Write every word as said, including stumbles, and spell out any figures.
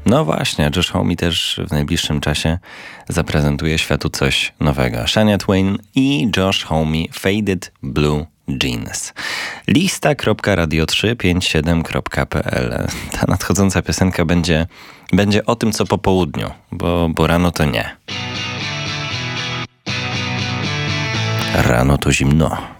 No właśnie, Josh Homme też w najbliższym czasie zaprezentuje światu coś nowego. Shania Twain i Josh Homme, Faded Blue Jeans. Lista kropka radio trzy pięć siedem kropka p l. Ta nadchodząca piosenka będzie, będzie o tym, co po południu, bo, bo rano to nie. Rano to zimno.